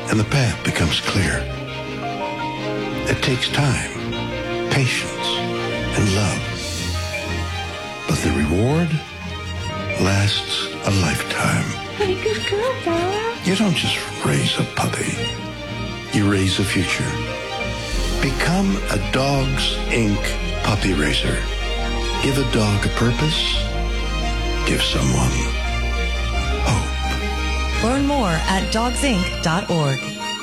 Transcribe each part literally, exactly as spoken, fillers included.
and the path becomes clear. It takes time, patience, and love. But the reward lasts a lifetime. Hey, good girl, Bella. You don't just raise a puppy. You raise a future. Become a Dogs, Incorporated puppy raiser. Give a dog a purpose. Give someone hope. Learn more at dogs inc dot org.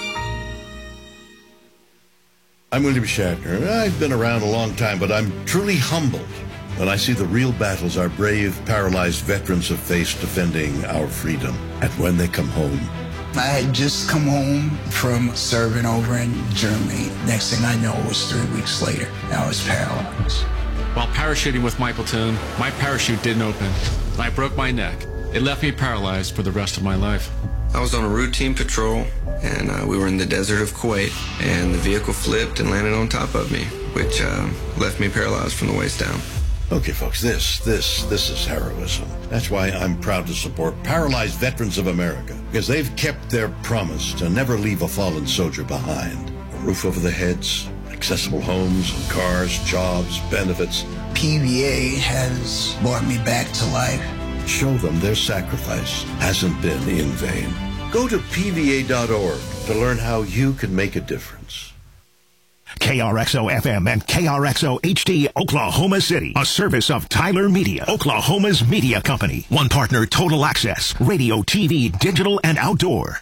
I'm William Shatner. I've been around a long time, but I'm truly humbled when I see the real battles our brave, paralyzed veterans have faced defending our freedom. And when they come home, I had just come home from serving over in Germany. Next thing I know, it was three weeks later. I was paralyzed. While parachuting with my platoon, my parachute didn't open. I broke my neck. It left me paralyzed for the rest of my life. I was on a routine patrol, and uh, we were in the desert of Kuwait, and the vehicle flipped and landed on top of me, which uh, left me paralyzed from the waist down. okay, folks, this, this, this is heroism. That's why I'm proud to support Paralyzed Veterans of America, because they've kept their promise to never leave a fallen soldier behind. A roof over their heads, accessible homes and cars, jobs, benefits. P V A has brought me back to life. Show them their sacrifice hasn't been in vain. Go to P V A dot org to learn how you can make a difference. K R X O F M and K R X O H D Oklahoma City, a service of Tyler Media, Oklahoma's media company. One partner, Total Access, radio, T V, digital, and outdoor.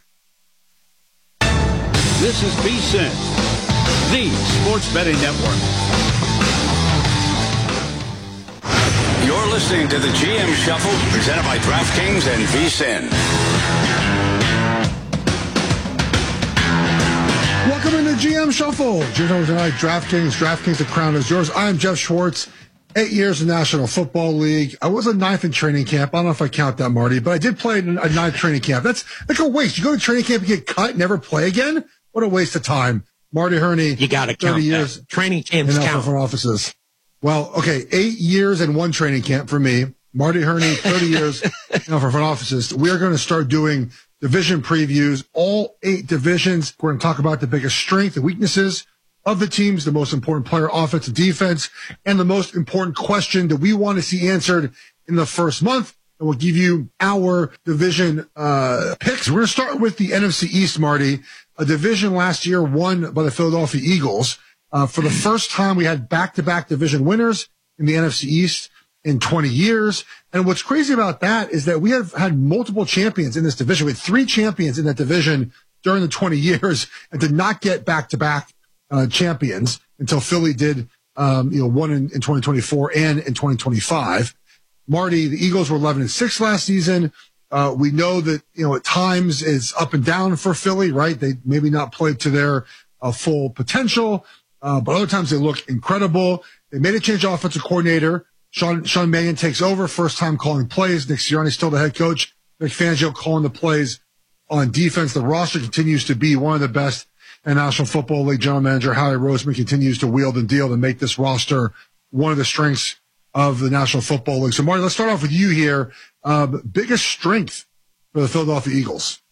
This is VSiN, the sports betting network. You're listening to the G M Shuffle, presented by DraftKings and VSiN. Welcome into G M Shuffle. G M tonight, DraftKings. DraftKings, the crown is yours. I am Jeff Schwartz. Eight years in the National Football League. I was a ninth in training camp. I don't know if I count that, Marty, but I did play in a ninth training camp. That's like a waste. You go to training camp and get cut, never play again? What a waste of time. Marty Herney. You got to count years that. Training camps in count. Front offices. Well, okay, eight years and one training camp for me. Marty Herney, thirty years in front offices. We are going to start doing division previews, all eight divisions. We're going to talk about the biggest strengths and weaknesses of the teams, the most important player, offense and defense, and the most important question that we want to see answered in the first month. And we'll give you our division uh picks. We're going to start with the N F C East, Marty, a division last year won by the Philadelphia Eagles. Uh, for the first time, we had back-to-back division winners in the N F C East in twenty years. And what's crazy about that is that we have had multiple champions in this division. We had three champions in that division during the twenty years and did not get back-to-back uh, champions until Philly did, um, you know, one in, in twenty twenty-four and in twenty twenty-five. Marty, the Eagles were eleven and six last season. Uh, we know that, you know, at times it's up and down for Philly, right? They maybe not played to their uh, full potential, uh, but other times they look incredible. They made a change of offensive coordinator. Sean, Sean Mannion takes over, first time calling plays. Nick Sirianni's still the head coach. Vic Fangio calling the plays on defense. The roster continues to be one of the best in National Football League. General Manager Howie Roseman continues to wield and deal to make this roster one of the strengths of the National Football League. So, Marty, let's start off with you here. Uh, biggest strength for the Philadelphia Eagles?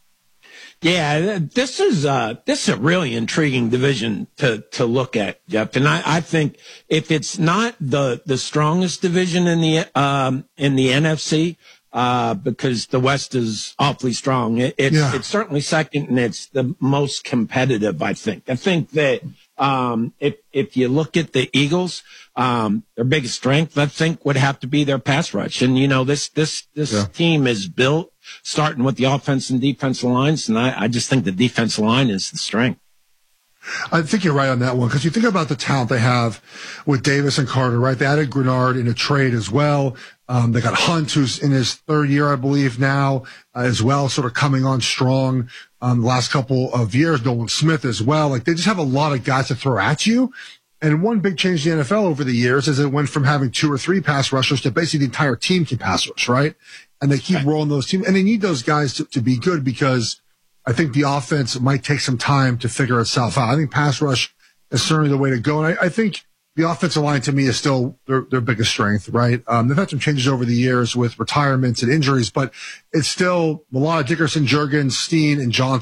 Yeah, this is uh this is a really intriguing division to to look at, Jeff. And I, I think if it's not the the strongest division in the um in the N F C, uh because the West is awfully strong, it, it's yeah. it's certainly second, and it's the most competitive. I think. I think that um if if you look at the Eagles, um their biggest strength, I think, would have to be their pass rush. And you know, this this this yeah. team is built starting with the offense and defensive lines, and I, I just think the defensive line is the strength. I think you're right on that one, because you think about the talent they have with Davis and Carter, right? They added Grenard in a trade as well. Um, they got Hunt, who's in his third year, I believe, now uh, as well, sort of coming on strong um, the last couple of years. Nolan Smith as well. Like, they just have a lot of guys to throw at you. And one big change in the N F L over the years is it went from having two or three pass rushers to basically the entire team can pass rush, right? And they keep rolling those teams, and they need those guys to, to be good, because I think the offense might take some time to figure itself out. I think pass rush is certainly the way to go. And I, I think the offensive line, to me, is still their, their biggest strength, right? Um, they've had some changes over the years with retirements and injuries, but it's still Milano, Dickerson, Juergens, Steen, and Johnson.